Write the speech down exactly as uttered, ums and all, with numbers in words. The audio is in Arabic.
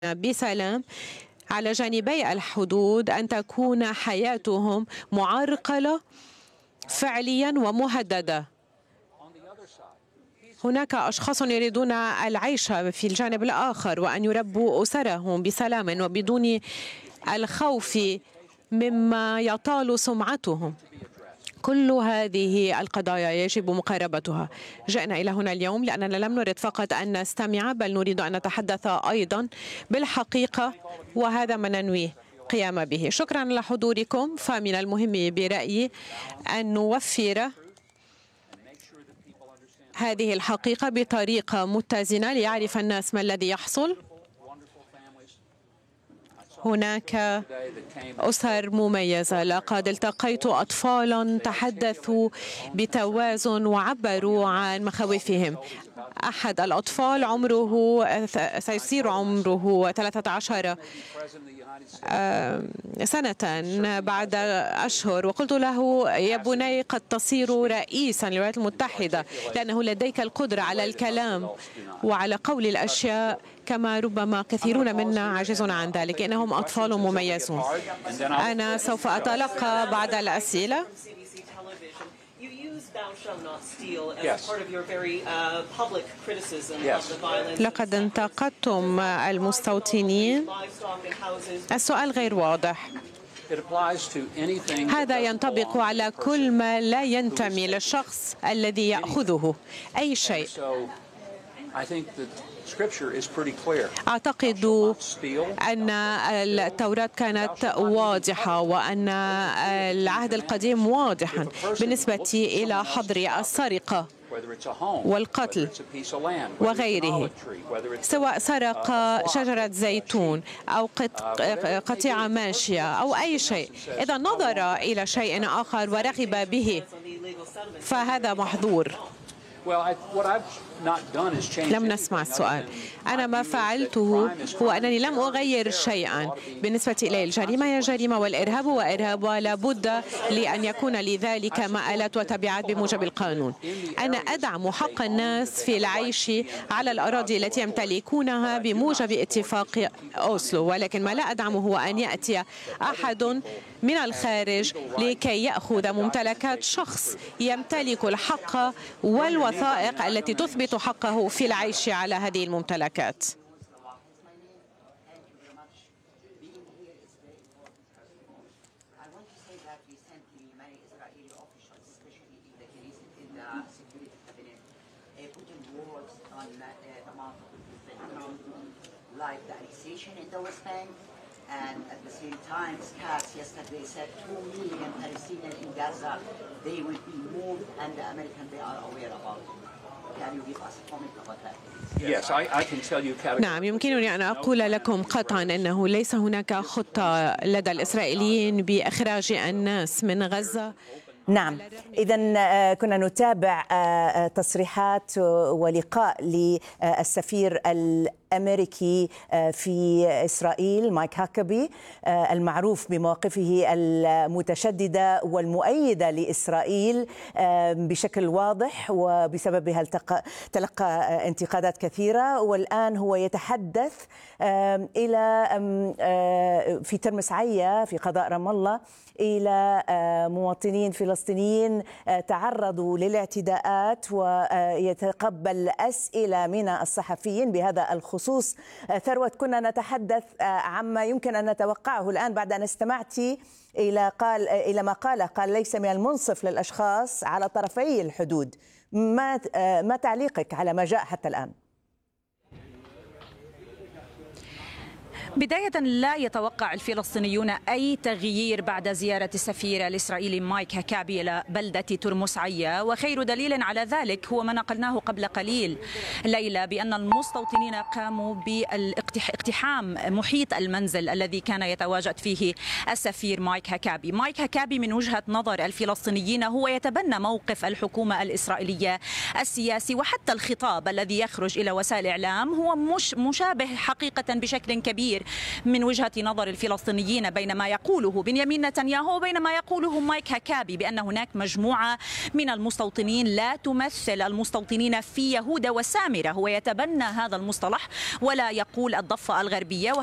بسلام على جانبي الحدود أن تكون حياتهم معرقلة فعليا ومهددة. هناك أشخاص يريدون العيش في الجانب الآخر وأن يربوا أسرهم بسلام وبدون الخوف مما يطال سمعتهم. كل هذه القضايا يجب مقاربتها. جئنا إلى هنا اليوم لأننا لم نرد فقط أن نستمع، بل نريد أن نتحدث أيضا بالحقيقة، وهذا ما ننوي قيام به. شكرا لحضوركم. فمن المهم برأيي أن نوفر هذه الحقيقة بطريقة متزنة ليعرف الناس ما الذي يحصل. هناك أسر مميزة. لقد التقيت أطفالا تحدثوا بتوازن وعبروا عن مخاوفهم. أحد الأطفال عمره سيصير عمره ثلاثة عشر سنة بعد أشهر، وقلت له: يا بني، قد تصير رئيسا للولايات المتحدة، لأنه لديك القدرة على الكلام وعلى قول الأشياء كما ربما كثيرون منا عاجزون عن ذلك. إنهم أطفال مميزون. أنا سوف أتلقى بعض الأسئلة. لقد انتقدتم المستوطنين. السؤال غير واضح. هذا ينطبق على كل ما لا ينتمي للشخص الذي يأخذه أي شيء. أعتقد أن التوراة كانت واضحة وأن العهد القديم واضحا بالنسبة إلى حظر السرقة والقتل وغيره، سواء سرق شجرة زيتون أو قطيعة ماشية أو أي شيء. إذا نظر إلى شيء آخر ورغب به فهذا محظور. لم نسمع السؤال. أنا ما فعلته هو أنني لم أغير شيئا بالنسبة إلي. الجريمة هي جريمة والإرهاب هو إرهاب، ولا بد لأن يكون لذلك مآلات وتبعات بموجب القانون. أنا أدعم حق الناس في العيش على الأراضي التي يمتلكونها بموجب اتفاق أوسلو، ولكن ما لا أدعمه هو أن يأتي أحد من الخارج لكي يأخذ ممتلكات شخص يمتلك الحق والوثائق التي تثبت حقه في العيش على هذه الممتلكات. And at the same time, Scats yesterday said two million Palestinians in Gaza, they will be moved, and the Americans, they are aware about it. Can you give us a comment about that? Yes, I, I can tell you. نعم، يمكنني أن أقول لكم قطعا أنه ليس هناك خطة لدى الإسرائيليين بإخراج الناس من غزة. نعم، إذن كنا نتابع تصريحات ولقاء للسفير الأمريكي في إسرائيل مايك هاكابي المعروف بمواقفه المتشددة والمؤيدة لإسرائيل بشكل واضح، وبسببها تلقى انتقادات كثيرة. والآن هو يتحدث إلى في ترمس عيا في قضاء رام الله إلى مواطنين فلسطينيين تعرضوا للاعتداءات، ويتقبل أسئلة من الصحفيين بهذا الخصوص. ثروت، كنا نتحدث عما يمكن أن نتوقعه الآن بعد أن استمعت إلى قال إلى ما قاله. قال ليس من المنصف للأشخاص على طرفي الحدود. ما ما تعليقك على ما جاء حتى الآن؟ بداية، لا يتوقع الفلسطينيون أي تغيير بعد زيارة السفير الإسرائيلي مايك هاكابي إلى بلدة ترمس عيا، وخير دليل على ذلك هو ما نقلناه قبل قليل ليلى بأن المستوطنين قاموا باقتحام محيط المنزل الذي كان يتواجد فيه السفير مايك هاكابي. مايك هاكابي من وجهة نظر الفلسطينيين هو يتبنى موقف الحكومة الإسرائيلية السياسي، وحتى الخطاب الذي يخرج إلى وسائل الإعلام هو مش مشابه حقيقة بشكل كبير كبير من وجهة نظر الفلسطينيين بين ما يقوله بنيامين نتنياهو وبين ما يقوله مايك هكابي، بأن هناك مجموعة من المستوطنين لا تمثل المستوطنين في يهودا وسامرة. هو يتبنى هذا المصطلح ولا يقول الضفة الغربية.